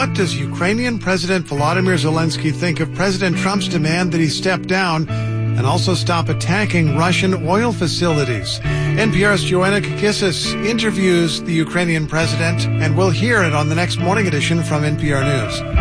what does Ukrainian President Volodymyr Zelensky think of President Trump's demand that he step down and also stop attacking Russian oil facilities? NPR's Joanna Kakissis interviews the Ukrainian president, and we'll hear it on the next Morning Edition from NPR News.